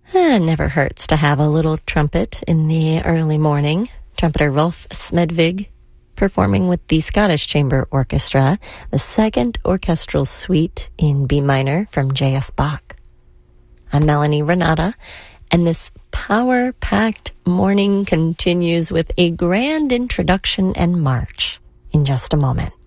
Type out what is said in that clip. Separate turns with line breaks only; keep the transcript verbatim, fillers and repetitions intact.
It never hurts to have a little trumpet in the early morning. Trumpeter Rolf Smedvig performing with the Scottish Chamber Orchestra, the second orchestral suite in B minor from J S Bach. I'm Melanie Renata, and this power-packed morning continues with a grand introduction and march in just a moment.